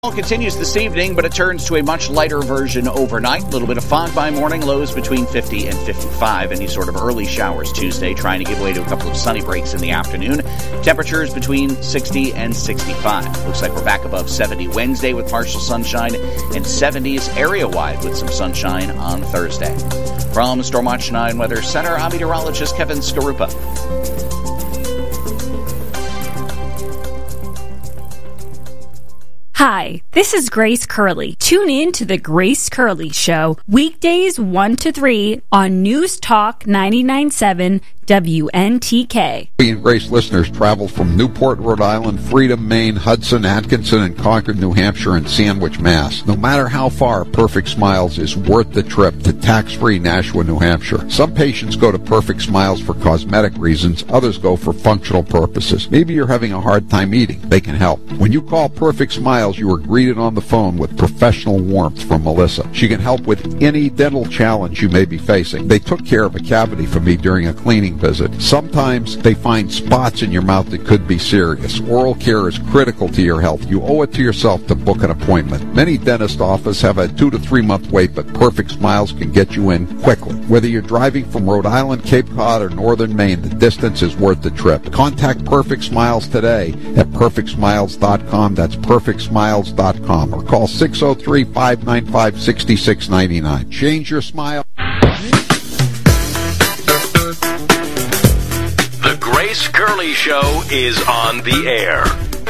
Continues this evening, but it turns to a much lighter version overnight. A little bit of fog by morning, lows between 50 and 55. Any sort of early showers Tuesday, trying to give way to a couple of sunny breaks in the afternoon. Temperatures between 60 and 65. Looks like we're back above 70 Wednesday with partial sunshine, and 70s area-wide with some sunshine on Thursday. From Stormwatch 9 Weather Center, I'm meteorologist Kevin Skarupa. Hi, this is Grace Curley. Tune in to The Grace Curley Show, weekdays 1 to 3 on News Talk 99.7 WNTK. We and Grace listeners travel from Newport, Rhode Island, Freedom, Maine, Hudson, Atkinson, and Concord, New Hampshire, and Sandwich, Mass. No matter how far, Perfect Smiles is worth the trip to tax-free Nashua, New Hampshire. Some patients go to Perfect Smiles for cosmetic reasons. Others go for functional purposes. Maybe you're having a hard time eating. They can help. When you call Perfect Smiles, you are greeted on the phone with professional warmth from Melissa. She can help with any dental challenge you may be facing. They took care of a cavity for me during a cleaning visit. Sometimes they find spots in your mouth that could be serious. Oral care is critical to your health. You owe it to yourself to book an appointment. Many dentist offices have a 2 to 3 month wait, but Perfect Smiles can get you in quickly. Whether you're driving from Rhode Island, Cape Cod, or northern Maine, the distance is worth the trip. Contact Perfect Smiles today at perfectsmiles.com. That's perfectsmiles.com, or call 603-595-6699. Change your smile. The Grace Curley Show is on the air.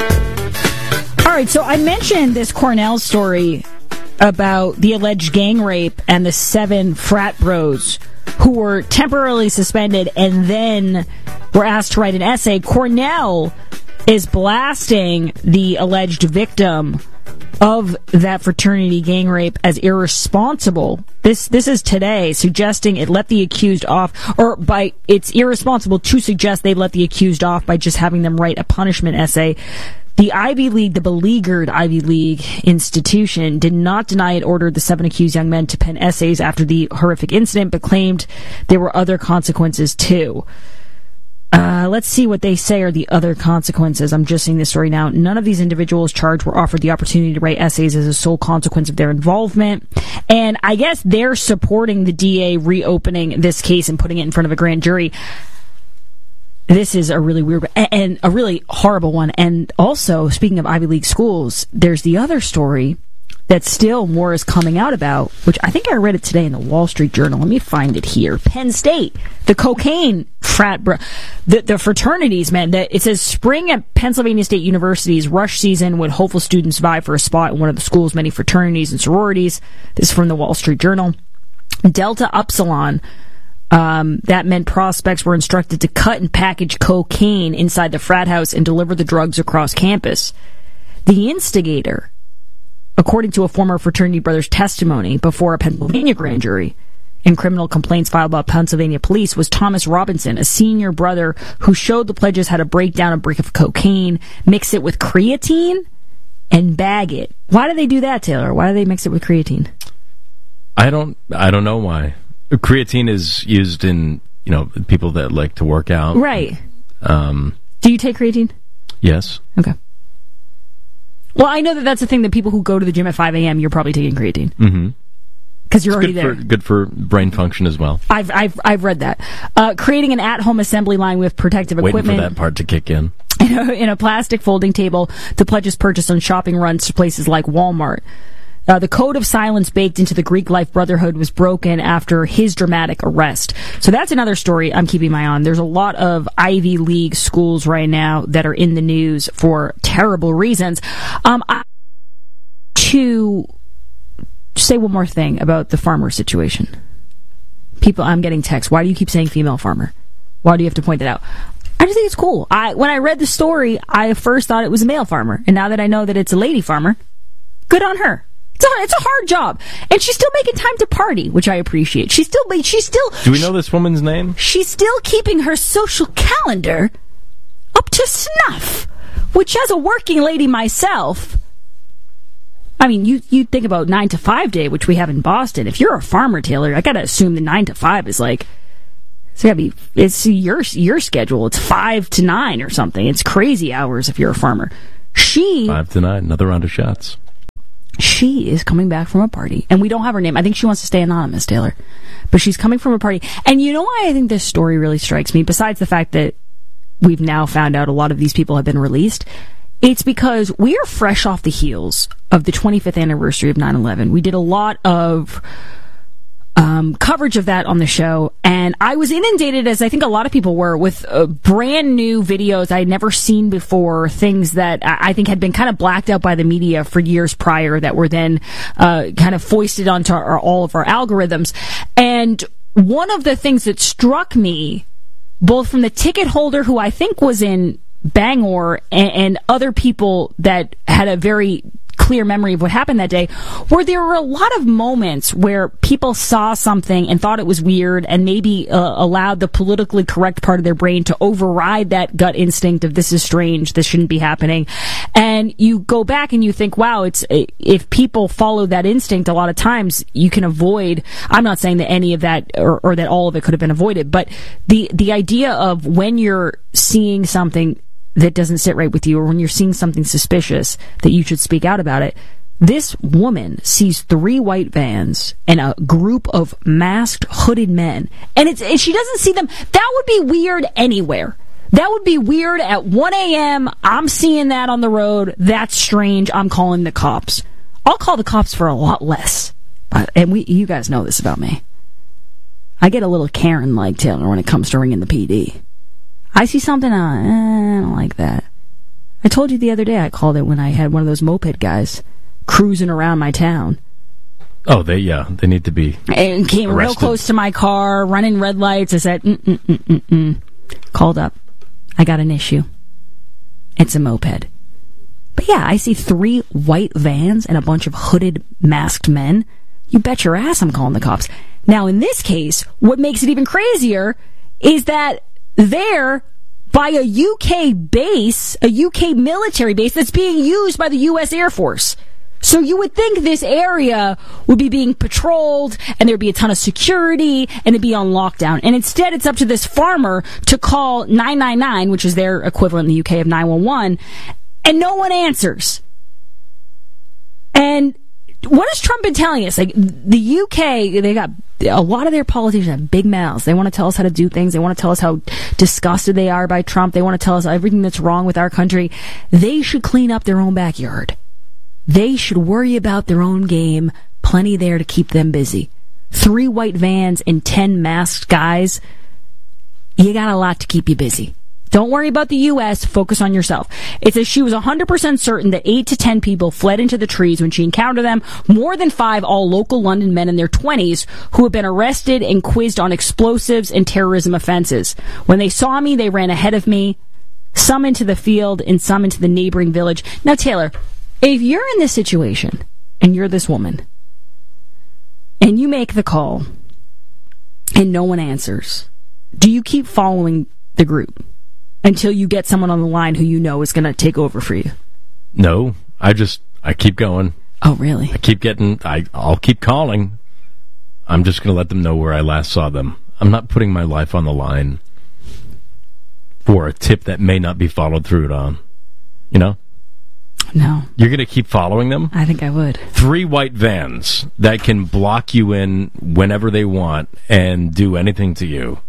All right, so I mentioned this Cornell story about the alleged gang rape and the 7 frat bros who were temporarily suspended and then were asked to write an essay. Cornell is blasting the alleged victim of that fraternity gang rape as irresponsible. This is today, suggesting it let the accused off, or by it's irresponsible to suggest they let the accused off by just having them write a punishment essay. The Ivy League, the beleaguered Ivy League institution, did not deny it ordered the 7 accused young men to pen essays after the horrific incident, but claimed there were other consequences too. Let's see what they say are the other consequences. I'm just seeing this story now. None of these individuals charged were offered the opportunity to write essays as a sole consequence of their involvement. And I guess they're supporting the DA reopening this case and putting it in front of a grand jury. This is a really weird and a really horrible one. And also, speaking of Ivy League schools, there's the other story that still more is coming out about, which I think I read it today in the Wall Street Journal. Let me find it here. Penn State, the cocaine the fraternities, man. It says spring at Pennsylvania State University's rush season when hopeful students vie for a spot in one of the school's many fraternities and sororities. This is from the Wall Street Journal. Delta Upsilon. That meant prospects were instructed to cut and package cocaine inside the frat house and deliver the drugs across campus. The instigator, according to a former fraternity brother's testimony before a Pennsylvania grand jury in criminal complaints filed by Pennsylvania police, was Thomas Robinson, a senior brother who showed the pledges how to break down a brick of cocaine, mix it with creatine, and bag it. Why do they do that, Taylor? Why do they mix it with creatine? I don't know why. Creatine is used in, people that like to work out. Right. Do you take creatine? Yes. Okay. Well, I know that that's the thing that people who go to the gym at 5 a.m., you're probably taking creatine. Mm-hmm. Because you're already there. Good for brain function as well. I've read that. Creating an at-home assembly line with protective equipment. Waiting for that part to kick in. In a plastic folding table, the pledges purchased on shopping runs to places like Walmart. The code of silence baked into the Greek life brotherhood was broken after his dramatic arrest. So that's another story I'm keeping my eye on. There's a lot of Ivy League schools right now that are in the news for terrible reasons. To say one more thing about the farmer situation. People, I'm getting texts. Why do you keep saying female farmer? Why do you have to point it out? I just think it's cool. When I read the story, I first thought it was a male farmer. And now that I know that it's a lady farmer, good on her. It's a hard job. And she's still making time to party, which I appreciate. She's still... Do we know this woman's name? She's still keeping her social calendar up to snuff, which as a working lady myself... I mean, you think about 9 to 5 day, which we have in Boston. If you're a farmer, Taylor, I gotta assume the 9 to 5 is like... It's your schedule. It's 5 to 9 or something. It's crazy hours if you're a farmer. 5 to 9, another round of shots. She is coming back from a party, and we don't have her name. I think she wants to stay anonymous, Taylor. But she's coming from a party. And you know why I think this story really strikes me, besides the fact that we've now found out a lot of these people have been released? It's because we are fresh off the heels of the 25th anniversary of 9/11. We did a lot of coverage of that on the show, and I was inundated, as I think a lot of people were, with brand new videos I had never seen before, things that I think had been kind of blacked out by the media for years prior that were then kind of foisted onto all of our algorithms. And one of the things that struck me, both from the ticket holder, who I think was in Bangor, and other people that had a very clear memory of what happened that day, where there were a lot of moments where people saw something and thought it was weird and maybe allowed the politically correct part of their brain to override that gut instinct of this is strange, this shouldn't be happening. And you go back and you think, wow, if people follow that instinct, a lot of times you can avoid, I'm not saying that any of that or that all of it could have been avoided, but the idea of when you're seeing something that doesn't sit right with you, or when you're seeing something suspicious, that you should speak out about it. This woman sees 3 white vans and a group of masked, hooded men, and she doesn't see them. That would be weird anywhere. That would be weird at 1 a.m. I'm seeing that on the road. That's strange. I'm calling the cops. I'll call the cops for a lot less. And you guys know this about me. I get a little Karen-like, Taylor, when it comes to ringing the PD. I see something, I don't like that. I told you the other day I called it when I had one of those moped guys cruising around my town. Oh, they need to be and came arrested. Real close to my car, running red lights. I said, Called up. I got an issue. It's a moped. But yeah, I see 3 white vans and a bunch of hooded, masked men. You bet your ass I'm calling the cops. Now, in this case, what makes it even crazier is that they're by a UK base, a UK military base that's being used by the US Air Force. So you would think this area would be being patrolled and there'd be a ton of security and it'd be on lockdown. And instead it's up to this farmer to call 999, which is their equivalent in the UK of 911, and no one answers. And what has Trump been telling us? Like, the UK, they got a lot of their politicians have big mouths. They want to tell us how to do things. They want to tell us how disgusted they are by Trump. They want to tell us everything that's wrong with our country. They should clean up their own backyard. They should worry about their own game. Plenty there to keep them busy. 3 white vans and 10 masked guys. You got a lot to keep you busy. Don't worry about the U.S. Focus on yourself. It says she was 100% certain that 8 to 10 people fled into the trees when she encountered them. More than 5, all local London men in their 20s, who have been arrested and quizzed on explosives and terrorism offenses. When they saw me, they ran ahead of me, some into the field and some into the neighboring village. Now, Taylor, if you're in this situation and you're this woman and you make the call and no one answers, do you keep following the group until you get someone on the line who you know is going to take over for you? No, I keep going. Oh, really? I'll keep calling. I'm just going to let them know where I last saw them. I'm not putting my life on the line for a tip that may not be followed through on. You know? No. You're going to keep following them? I think I would. 3 white vans that can block you in whenever they want and do anything to you.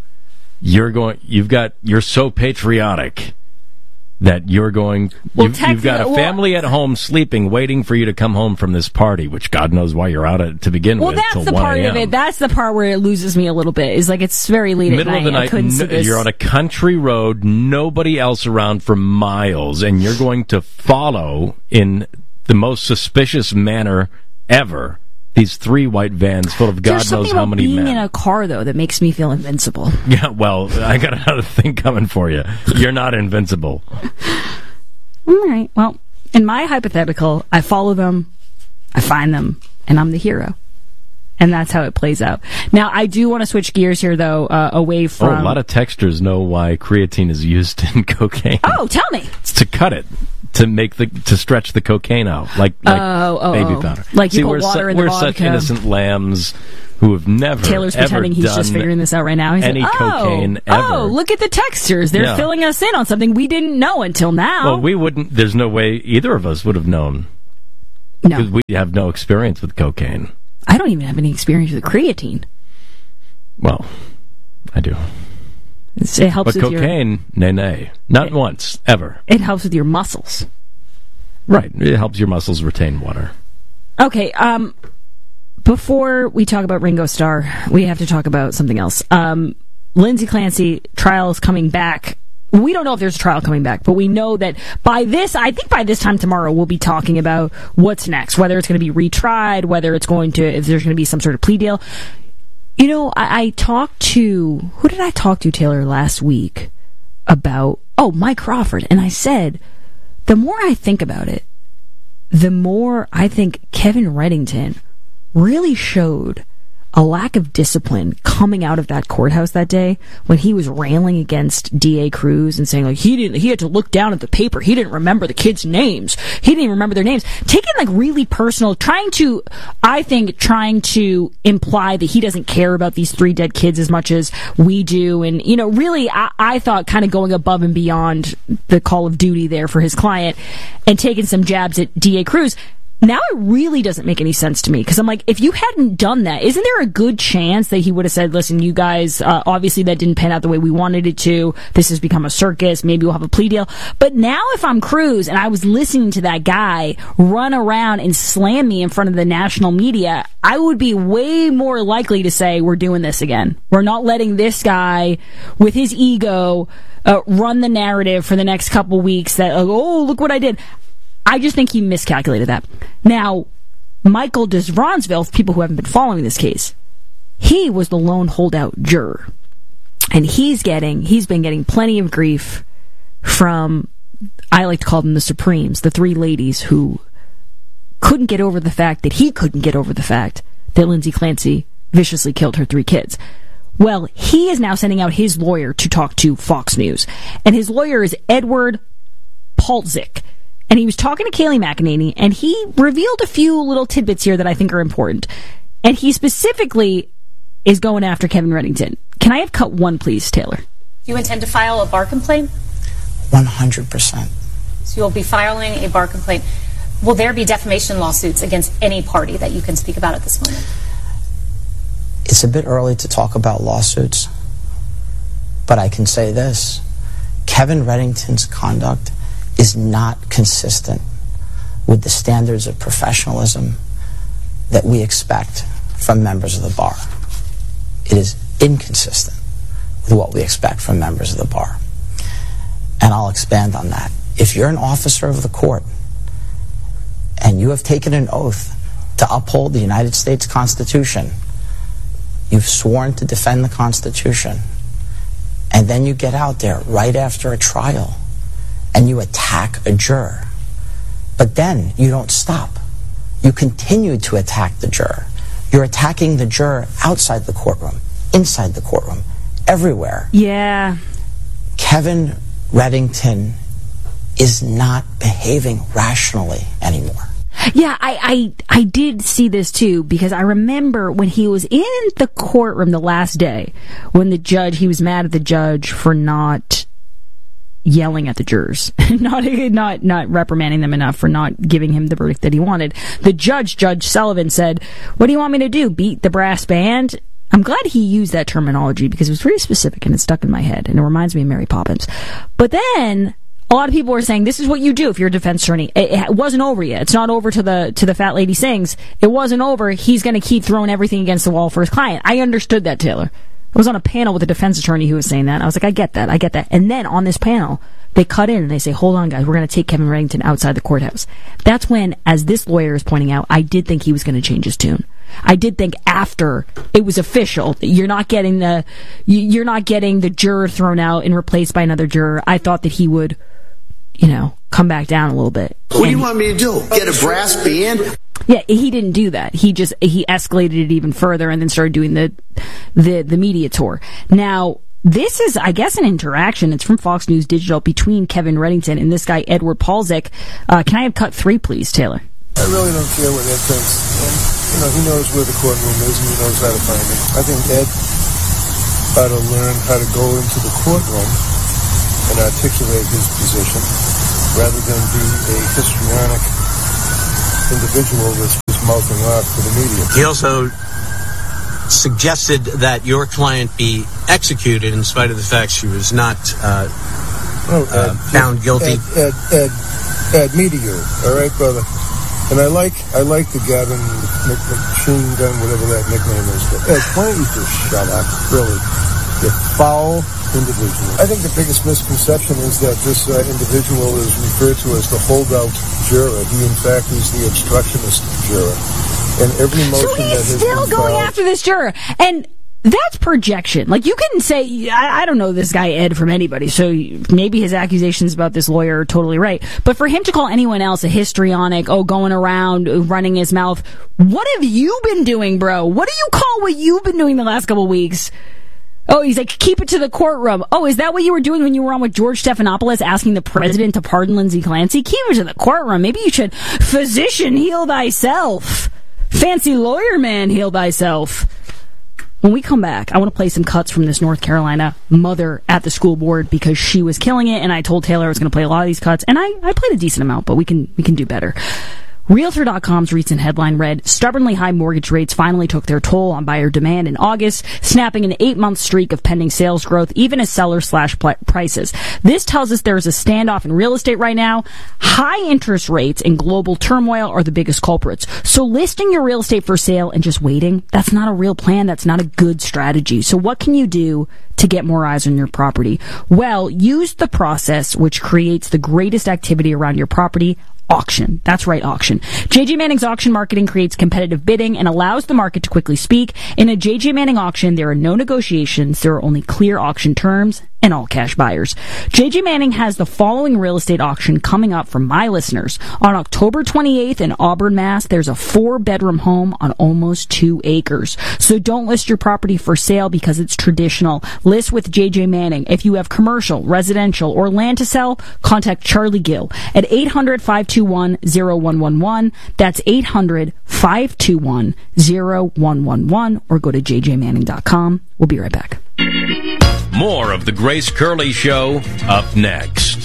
You're so patriotic that you've got a family at home sleeping, waiting for you to come home from this party, which God knows why you're out to begin with. Well, that's the part of it. That's the part where it loses me a little bit. Is like it's very late middle at night. Of the night, you're on a country road, nobody else around for miles, and you're going to follow in the most suspicious manner ever these 3 white vans full of God knows how many men. There's something about being in a car, though, that makes me feel invincible. Yeah, well, I got another thing coming for you. You're not invincible. All right. Well, in my hypothetical, I follow them, I find them, and I'm the hero. And that's how it plays out. Now, I do want to switch gears here, though, away from... a lot of texters know why creatine is used in cocaine. Oh, tell me. It's to cut it. To stretch the cocaine out, like baby powder. Like you put water in the vodka. We're such innocent lambs who have never, Taylor's pretending he's just figuring this out right now. He's like, cocaine ever. Oh, look at the textures. They're filling us in on something we didn't know until now. Well, we wouldn't. There's no way either of us would have known. No. Because we have no experience with cocaine. I don't even have any experience with creatine. Well, I do. It helps but with cocaine, nay. Not once, ever. It helps with your muscles. Right. It helps your muscles retain water. Okay, before we talk about Ringo Starr, we have to talk about something else. Lindsay Clancy trial is coming back. We don't know if there's a trial coming back, but we know that by this time tomorrow, we'll be talking about what's next, whether it's going to be retried, if there's going to be some sort of plea deal. You know, who did I talk to, Taylor, last week about, Mike Crawford, and I said, the more I think about it, the more I think Kevin Reddington really showed a lack of discipline coming out of that courthouse that day when he was railing against D.A. Cruz and saying, like, he had to look down at the paper. He didn't remember the kids' names. He didn't even remember their names. Taking, like, really personal, trying to imply that he doesn't care about these 3 dead kids as much as we do. And, you know, really, I thought kind of going above and beyond the call of duty there for his client and taking some jabs at D.A. Cruz. Now it really doesn't make any sense to me, because I'm like, if you hadn't done that, isn't there a good chance that he would have said, listen, you guys, obviously that didn't pan out the way we wanted it to. This has become a circus. Maybe we'll have a plea deal. But now if I'm Cruz and I was listening to that guy run around and slam me in front of the national media, I would be way more likely to say, we're doing this again. We're not letting this guy with his ego run the narrative for the next couple weeks that, look what I did. I just think he miscalculated that. Now, Michael Desvronsville, people who haven't been following this case, he was the lone holdout juror. And he's been getting plenty of grief from, I like to call them the Supremes, the 3 ladies who couldn't get over the fact that he couldn't get over the fact that Lindsay Clancy viciously killed her 3 kids. Well, he is now sending out his lawyer to talk to Fox News. And his lawyer is Edward Paltzik. And he was talking to Kayleigh McEnany, and he revealed a few little tidbits here that I think are important. And he specifically is going after Kevin Reddington. Can I have cut 1, please, Taylor? Do you intend to file a bar complaint? 100%. So you'll be filing a bar complaint. Will there be defamation lawsuits against any party that you can speak about at this moment? It's a bit early to talk about lawsuits, but I can say this. Kevin Reddington's conduct is not consistent with the standards of professionalism that we expect from members of the bar. It is inconsistent with what we expect from members of the bar. And I'll expand on that. If you're an officer of the court and you have taken an oath to uphold the United States Constitution, you've sworn to defend the Constitution, and then you get out there right after a trial and you attack a juror. But then you don't stop. You continue to attack the juror. You're attacking the juror outside the courtroom, inside the courtroom, everywhere. Yeah. Kevin Reddington is not behaving rationally anymore. Yeah, I did see this too, because I remember when he was in the courtroom the last day, when he was mad at the judge for not yelling at the jurors, not reprimanding them enough for not giving him the verdict that he wanted. The Judge Sullivan, said, "What do you want me to do, beat the brass band?" I'm glad he used that terminology, because it was very specific and it stuck in my head, and it reminds me of Mary Poppins. But then a lot of people were saying, this is what you do if you're a defense attorney. It wasn't over yet. It's not over to the fat lady sings. It wasn't over. He's going to keep throwing everything against the wall for his client. I understood that, Taylor. I was on a panel with a defense attorney who was saying that. I was like, I get that. And then on this panel, they cut in and they say, hold on, guys, we're going to take Kevin Reddington outside the courthouse. That's when, as this lawyer is pointing out, I did think he was going to change his tune. I did think after it was official, you're not getting the juror thrown out and replaced by another juror. I thought that he would, come back down a little bit. What do you want me to do? Get a brass band? Yeah, he didn't do that. He escalated it even further and then started doing the media tour. Now, this is, I guess, an interaction. It's from Fox News Digital between Kevin Reddington and this guy, Edward Paltzik. Can I have cut 3, please, Taylor? I really don't care what Ed thinks. He knows where the courtroom is and he knows how to find it. I think Ed ought to learn how to go into the courtroom and articulate his position rather than be a histrionic individual was mouthing off to the media. He also suggested that your client be executed in spite of the fact she was not found guilty. Ed Meteor, all right, brother. And I like the Gavin machine gun, whatever that nickname is. But Ed, why don't you just shut up? Really, you foul individual. I think the biggest misconception is that this individual is referred to as the holdout juror. He, in fact, is the obstructionist juror. And every motion so he's still going after this juror. And that's projection. Like, you can say, I don't know this guy Ed from anybody, so maybe his accusations about this lawyer are totally right. But for him to call anyone else a histrionic, going around, running his mouth, what have you been doing, bro? What do you call what you've been doing the last couple of weeks? Oh, he's like, keep it to the courtroom. Oh, is that what you were doing when you were on with George Stephanopoulos asking the president to pardon Lindsey Clancy? Keep it to the courtroom. Maybe you should, physician, heal thyself. Fancy lawyer man, heal thyself. When we come back, I want to play some cuts from this North Carolina mother at the school board because she was killing it, and I told Taylor I was going to play a lot of these cuts, and I played a decent amount, but we can do better. Realtor.com's recent headline read, stubbornly high mortgage rates finally took their toll on buyer demand in August, snapping an 8-month streak of pending sales growth, even as sellers slashed prices. This tells us there is a standoff in real estate right now. High interest rates and global turmoil are the biggest culprits. So listing your real estate for sale and just waiting, that's not a real plan. That's not a good strategy. So what can you do to get more eyes on your property? Well, use the process which creates the greatest activity around your property. Auction. That's right, auction. J.J. Manning's auction marketing creates competitive bidding and allows the market to quickly speak. In a J.J. Manning auction, there are no negotiations. There are only clear auction terms and all cash buyers. J.J. Manning has the following real estate auction coming up for my listeners. On October 28th in Auburn, Mass., there's a 4-bedroom home on almost 2 acres. So don't list your property for sale because it's traditional. List with J.J. Manning. If you have commercial, residential, or land to sell, contact Charlie Gill at 800-521-0111. That's 800-521-0111, or go to jjmanning.com. We'll be right back. More of the Grace Curley Show up next.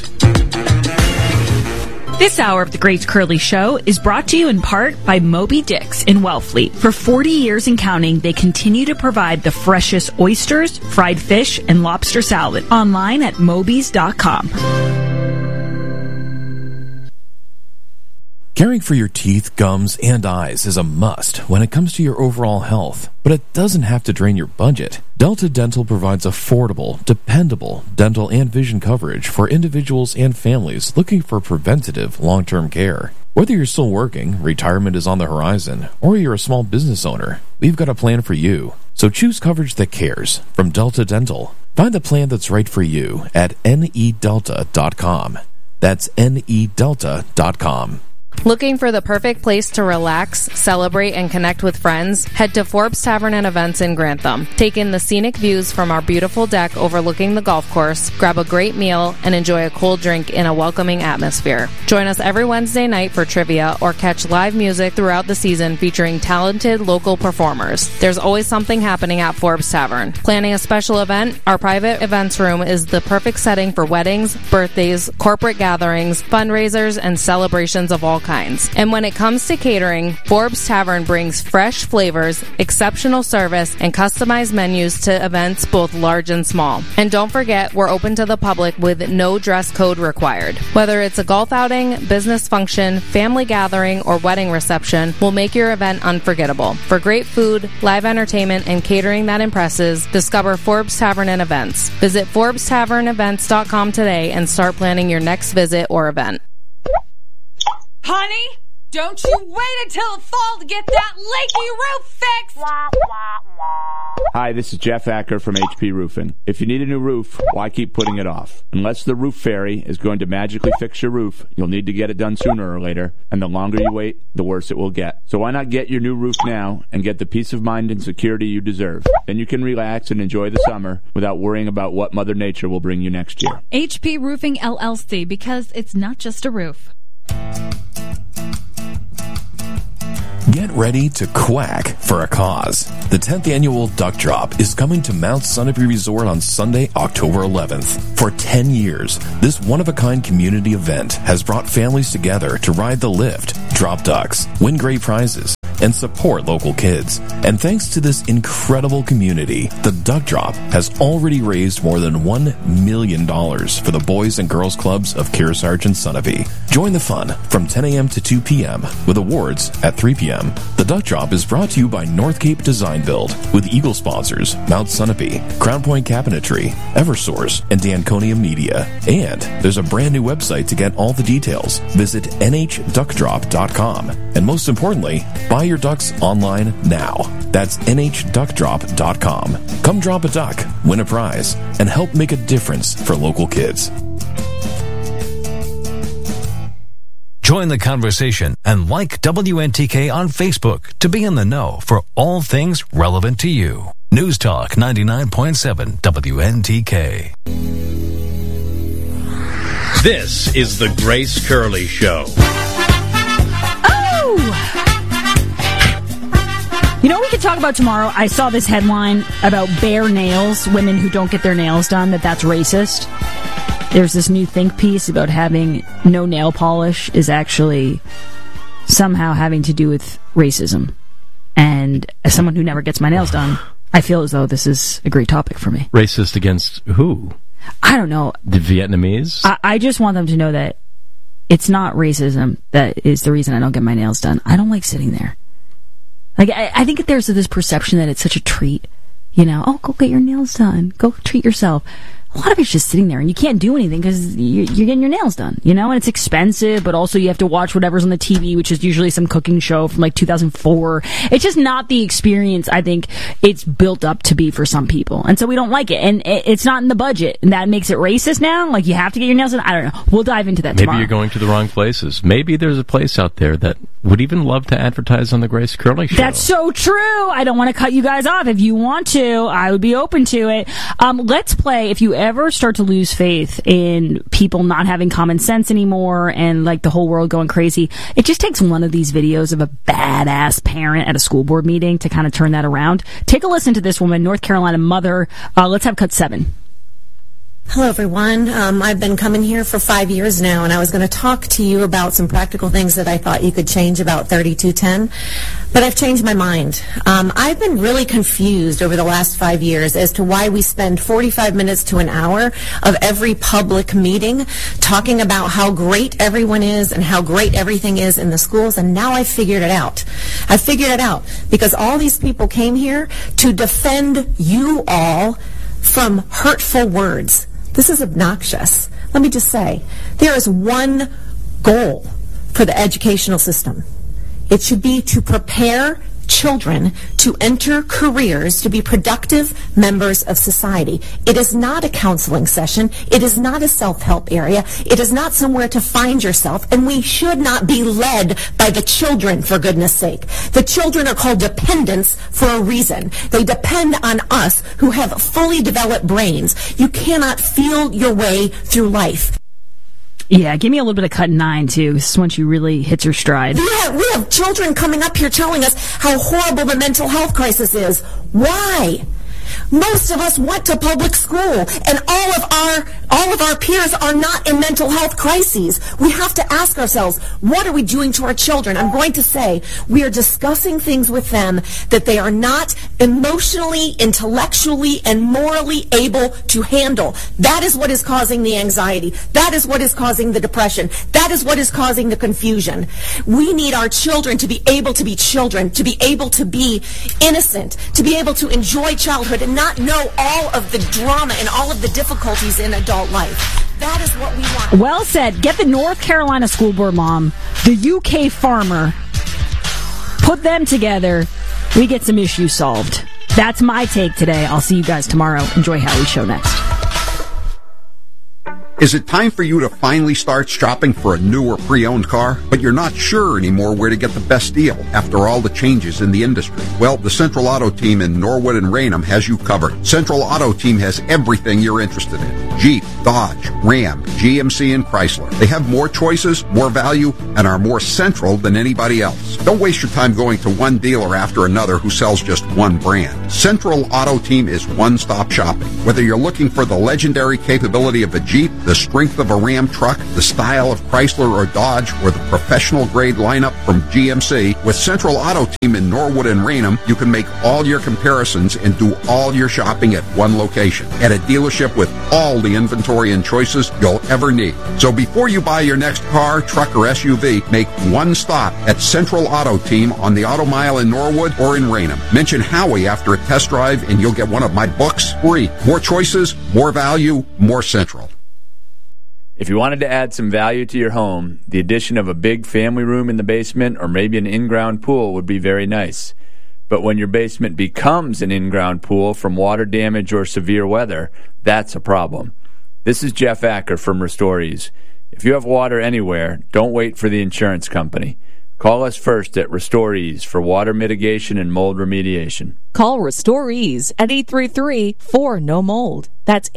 This hour of the Grace Curley Show is brought to you in part by Moby Dick's in Wellfleet. For 40 years and counting, they continue to provide the freshest oysters, fried fish, and lobster salad. Online at mobys.com. Caring for your teeth, gums, and eyes is a must when it comes to your overall health, but it doesn't have to drain your budget. Delta Dental provides affordable, dependable dental and vision coverage for individuals and families looking for preventative long-term care. Whether you're still working, retirement is on the horizon, or you're a small business owner, we've got a plan for you. So choose coverage that cares from Delta Dental. Find the plan that's right for you at nedelta.com. That's nedelta.com. Looking for the perfect place to relax, celebrate, and connect with friends? Head to Forbes Tavern and Events in Grantham. Take in the scenic views from our beautiful deck overlooking the golf course, grab a great meal, and enjoy a cold drink in a welcoming atmosphere. Join us every Wednesday night for trivia or catch live music throughout the season featuring talented local performers. There's always something happening at Forbes Tavern. Planning a special event? Our private events room is the perfect setting for weddings, birthdays, corporate gatherings, fundraisers, and celebrations of all kinds. And when it comes to catering, Forbes Tavern brings fresh flavors, exceptional service, and customized menus to events both large and small. And don't forget, we're open to the public with no dress code required. Whether it's a golf outing, business function, family gathering, or wedding reception, we'll make your event unforgettable. For great food, live entertainment, and catering that impresses, discover Forbes Tavern and Events. Visit ForbesTavernEvents.com today and start planning your next visit or event. Honey, don't you wait until the fall to get that leaky roof fixed! Hi, this is Jeff Acker from HP Roofing. If you need a new roof, why keep putting it off? Unless the roof fairy is going to magically fix your roof, you'll need to get it done sooner or later, and the longer you wait, the worse it will get. So why not get your new roof now and get the peace of mind and security you deserve? Then you can relax and enjoy the summer without worrying about what Mother Nature will bring you next year. HP Roofing LLC, because it's not just a roof. Get ready to quack for a cause. The 10th annual Duck Drop is coming to Mount Sunapee Resort on Sunday, October 11th. For 10 years, this one-of-a-kind community event has brought families together to ride the lift, drop ducks, win great prizes, and support local kids. And thanks to this incredible community, the Duck Drop has already raised more than $1 million for the Boys and Girls Clubs of Kearsarge and Sunapee. Join the fun from 10 a.m. to 2 p.m. with awards at 3 p.m. The Duck Drop is brought to you by North Cape Design Build with Eagle sponsors Mount Sunapee, Crown Point Cabinetry, Eversource, and Danconia Media. And there's a brand new website to get all the details. Visit nhdduckdrop.com. And most importantly, buy your ducks online now. That's nhdduckdrop.com. Come drop a duck, win a prize, and help make a difference for local kids. Join the conversation and like WNTK on Facebook to be in the know for all things relevant to you. News Talk 99.7 WNTK. This is the Grace Curley Show. You know what we could talk about tomorrow? I saw this headline about bare nails, women who don't get their nails done, that's racist. There's this new think piece about having no nail polish is actually somehow having to do with racism. And as someone who never gets my nails done, I feel as though this is a great topic for me. Racist against who? I don't know. The Vietnamese? I just want them to know that it's not racism that is the reason I don't get my nails done. I don't like sitting there. Like, I think there's this perception that it's such a treat. You know, oh, go get your nails done. Go treat yourself. A lot of it's just sitting there, and you can't do anything because you're getting your nails done, you know? And it's expensive, but also you have to watch whatever's on the TV, which is usually some cooking show from, like, 2004. It's just not the experience I think it's built up to be for some people. And so we don't like it. And it's not in the budget. And that makes it racist now? Like, you have to get your nails done? I don't know. We'll dive into that tomorrow. Maybe you're going to the wrong places. Maybe there's a place out there that would even love to advertise on the Grace Curley Show. That's so true. I don't want to cut you guys off. If you want to, I would be open to it. Let's play. If you ever start to lose faith in people not having common sense anymore and like the whole world going crazy, it just takes one of these videos of a badass parent at a school board meeting to kind of turn that around. Take a listen to this woman, North Carolina mother. Let's have cut 7. Hello, everyone. I've been coming here for 5 years now, and I was going to talk to you about some practical things that I thought you could change about 3210, but I've changed my mind. I've been really confused over the last 5 years as to why we spend 45 minutes to an hour of every public meeting talking about how great everyone is and how great everything is in the schools, and now I've figured it out. I figured it out because all these people came here to defend you all from hurtful words. This is obnoxious. Let me just say, there is one goal for the educational system. It should be to prepare children to enter careers to be productive members of society. It is not a counseling session. It is not a self-help area. It is not somewhere to find yourself, and we should not be led by the children, for goodness sake. The children are called dependents for a reason. They depend on us who have fully developed brains. You cannot feel your way through life. Yeah, give me a little bit of cut 9, too. This is when she really hits her stride. We have children coming up here telling us how horrible the mental health crisis is. Why? Most of us went to public school, and all of our peers are not in mental health crises. We have to ask ourselves, what are we doing to our children? I'm going to say we are discussing things with them that they are not emotionally, intellectually, and morally able to handle. That is what is causing the anxiety. That is what is causing the depression. That is what is causing the confusion. We need our children to be able to be children, to be able to be innocent, to be able to enjoy childhood and not know all of the drama and all of the difficulties in adult life. That is what we want. Well said. Get the North Carolina school board mom, the UK farmer, put them together. We get some issues solved. That's my take today. I'll see you guys tomorrow. Enjoy Howie's show next. Is it time for you to finally start shopping for a new or pre-owned car, but you're not sure anymore where to get the best deal after all the changes in the industry? Well, the Central Auto Team in Norwood and Raynham has you covered. Central Auto Team has everything you're interested in. Jeep, Dodge, Ram, GMC, and Chrysler. They have more choices, more value, and are more central than anybody else. Don't waste your time going to one dealer after another who sells just one brand. Central Auto Team is one-stop shopping. Whether you're looking for the legendary capability of a Jeep, the strength of a Ram truck, the style of Chrysler or Dodge, or the professional-grade lineup from GMC, with Central Auto Team in Norwood and Raynham, you can make all your comparisons and do all your shopping at one location, at a dealership with all the inventory and choices you'll ever need. So before you buy your next car, truck, or SUV, make one stop at Central Auto Team on the Auto Mile in Norwood or in Raynham. Mention Howie after a test drive and you'll get one of my books free. More choices, more value, more Central. If you wanted to add some value to your home, the addition of a big family room in the basement or maybe an in-ground pool would be very nice. But when your basement becomes an in-ground pool from water damage or severe weather, that's a problem. This is Jeff Acker from RestoreEase. If you have water anywhere, don't wait for the insurance company. Call us first at RestoreEase for water mitigation and mold remediation. Call RestoreEase at 833-4-NO-MOLD. That's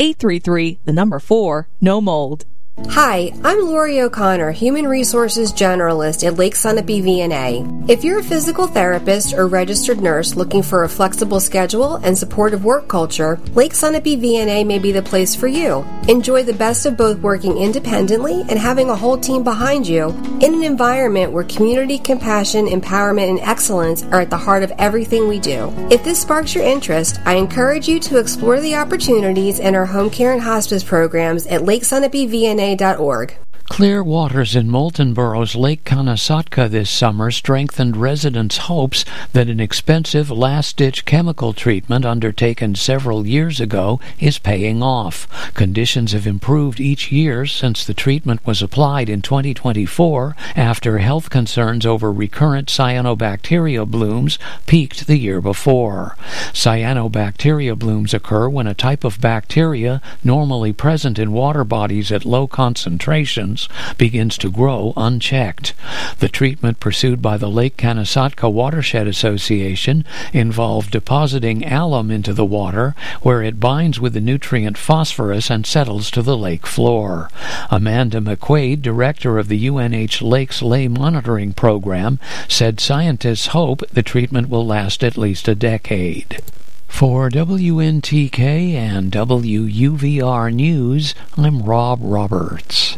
833-4-NO-MOLD. Hi, I'm Lori O'Connor, Human Resources Generalist at Lake Sunapee VNA. If you're a physical therapist or registered nurse looking for a flexible schedule and supportive work culture, Lake Sunapee VNA may be the place for you. Enjoy the best of both working independently and having a whole team behind you in an environment where community, compassion, empowerment, and excellence are at the heart of everything we do. If this sparks your interest, I encourage you to explore the opportunities in our home care and hospice programs at LakeSunapeeVNA.org. Clear waters in Moultonborough's Lake Kanasatka this summer strengthened residents' hopes that an expensive last-ditch chemical treatment undertaken several years ago is paying off. Conditions have improved each year since the treatment was applied in 2024 after health concerns over recurrent cyanobacteria blooms peaked the year before. Cyanobacteria blooms occur when a type of bacteria normally present in water bodies at low concentrations begins to grow unchecked. The treatment pursued by the Lake Kanasatka Watershed Association involved depositing alum into the water where it binds with the nutrient phosphorus and settles to the lake floor. Amanda McQuaid, director of the UNH Lakes Lay Monitoring Program, said scientists hope the treatment will last at least a decade. For WNTK and WUVR News, I'm Rob Roberts.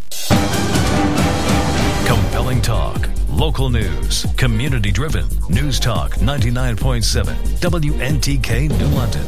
Compelling talk, local news, community-driven. News Talk 99.7 WNTK New London.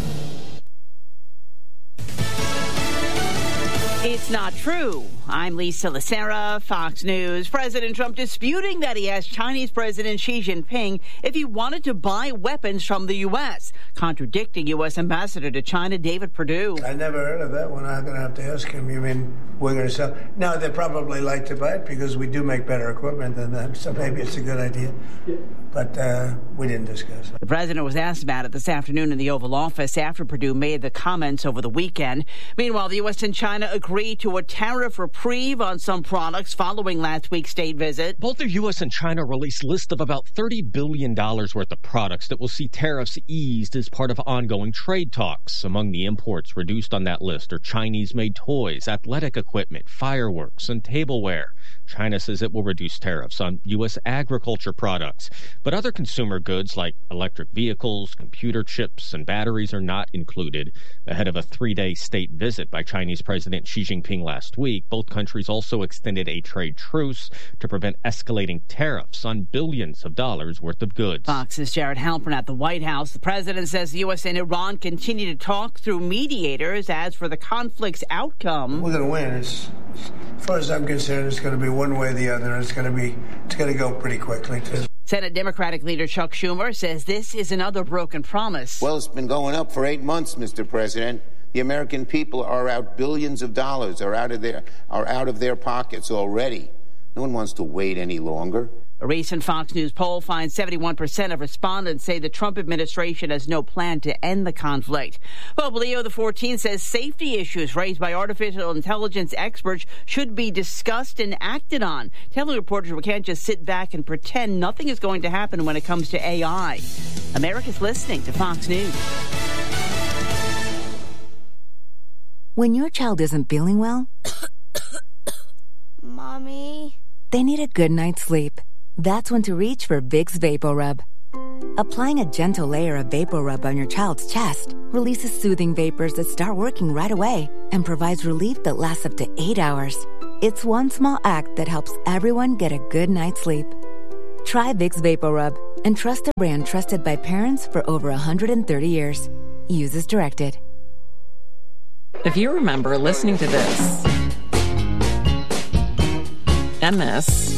It's not true. I'm Lisa Lacera, Fox News. President Trump disputing that he asked Chinese President Xi Jinping if he wanted to buy weapons from the U.S., contradicting U.S. Ambassador to China David Perdue. I never heard of that one. I'm going to have to ask him. You mean we're going to sell? No, they'd probably like to buy it because we do make better equipment than them, so maybe it's a good idea. But we didn't discuss it. The president was asked about it this afternoon in the Oval Office after Perdue made the comments over the weekend. Meanwhile, the U.S. and China agreed to a tariff reprieve on some products following last week's state visit. Both the U.S. and China released lists of about $30 billion worth of products that will see tariffs eased as part of ongoing trade talks. Among the imports reduced on that list are Chinese-made toys, athletic equipment, fireworks, and tableware. China says it will reduce tariffs on U.S. agriculture products. But other consumer goods like electric vehicles, computer chips, and batteries are not included. Ahead of a 3-day state visit by Chinese President Xi Jinping last week, both countries also extended a trade truce to prevent escalating tariffs on billions of dollars worth of goods. Fox's Jared Halpern at the White House. The president says the U.S. and Iran continue to talk through mediators. As for the conflict's outcome, we're going to win. As far as I'm concerned, it's going to be one way or the other. It's going to go pretty quickly, too. Senate Democratic leader Chuck Schumer says this is another broken promise. Well, it's been going up for 8 months, Mr. President. The American people are out billions of dollars, are out of their pockets already. No one wants to wait any longer. A recent Fox News poll finds 71% of respondents say the Trump administration has no plan to end the conflict. Pope Leo XIV says safety issues raised by artificial intelligence experts should be discussed and acted on, telling reporters we can't just sit back and pretend nothing is going to happen when it comes to AI. America's listening to Fox News. When your child isn't feeling well, Mommy, they need a good night's sleep. That's when to reach for Vicks VapoRub. Applying a gentle layer of VapoRub on your child's chest releases soothing vapors that start working right away and provides relief that lasts up to 8 hours. It's one small act that helps everyone get a good night's sleep. Try Vicks VapoRub and trust a brand trusted by parents for over 130 years. Use as directed. If you remember listening to this, and this,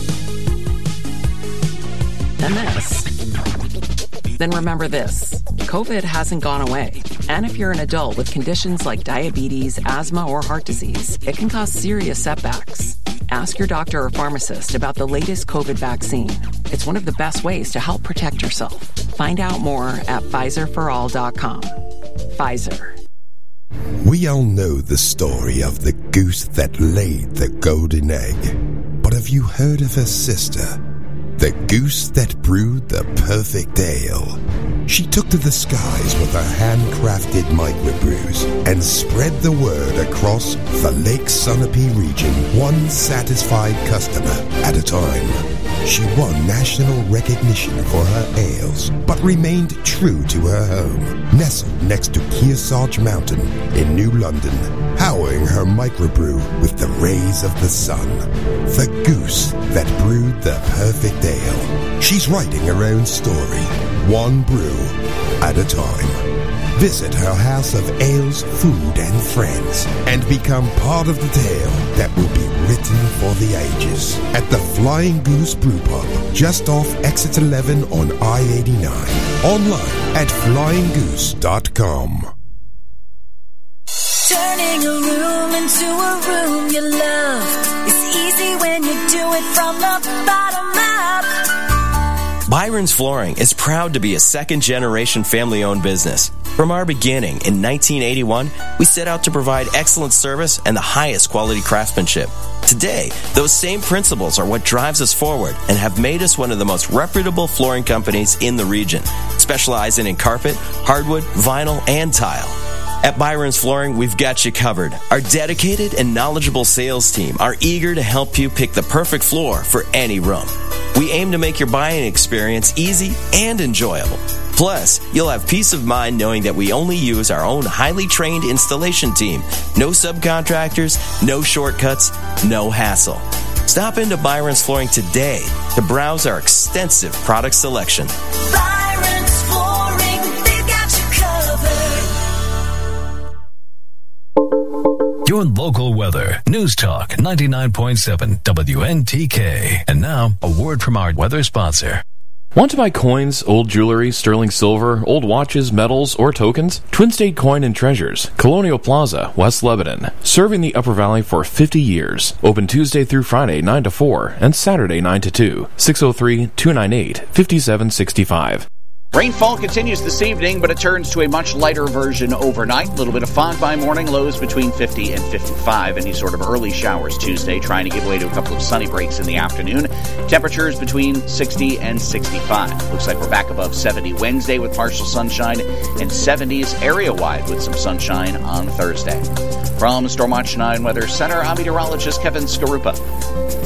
then remember this. COVID hasn't gone away. And if you're an adult with conditions like diabetes, asthma, or heart disease, it can cause serious setbacks. Ask your doctor or pharmacist about the latest COVID vaccine. It's one of the best ways to help protect yourself. Find out more at PfizerForAll.com. Pfizer. We all know the story of the goose that laid the golden egg. But have you heard of her sister? The goose that brewed the perfect ale. She took to the skies with her handcrafted microbrews and spread the word across the Lake Sunapee region, one satisfied customer at a time. She won national recognition for her ales, but remained true to her home, nestled next to Kearsarge Mountain in New London, powering her microbrew with the rays of the sun. The goose that brewed the perfect ale. She's writing her own story, one brew at a time. Visit her house of ales, food, and friends, and become part of the tale that will be written for the ages at the Flying Goose Brew Pub, just off Exit 11 on I-89. Online at flyinggoose.com. Turning a room into a room you love is easy when you do it from the bottom up. Byron's Flooring is proud to be a second-generation family-owned business. From our beginning in 1981, we set out to provide excellent service and the highest quality craftsmanship. Today, those same principles are what drives us forward and have made us one of the most reputable flooring companies in the region, specializing in carpet, hardwood, vinyl, and tile. At Byron's Flooring, we've got you covered. Our dedicated and knowledgeable sales team are eager to help you pick the perfect floor for any room. We aim to make your buying experience easy and enjoyable. Plus, you'll have peace of mind knowing that we only use our own highly trained installation team. No subcontractors, no shortcuts, no hassle. Stop into Byron's Flooring today to browse our extensive product selection. Byron's Flooring, they've got you covered. Your local weather. News Talk 99.7 WNTK. And now, a word from our weather sponsor. Want to buy coins, old jewelry, sterling silver, old watches, medals, or tokens? Twin State Coin and Treasures, Colonial Plaza, West Lebanon. Serving the Upper Valley for 50 years. Open Tuesday through Friday 9 to 4 and Saturday 9 to 2. 603-298-5765. Rainfall continues this evening, but it turns to a much lighter version overnight. A little bit of fog by morning, lows between 50 and 55. Any sort of early showers Tuesday, trying to give way to a couple of sunny breaks in the afternoon. Temperatures between 60 and 65. Looks like we're back above 70 Wednesday with partial sunshine, and 70s area-wide with some sunshine on Thursday. From Stormwatch 9 Weather Center, I'm meteorologist Kevin Skarupa.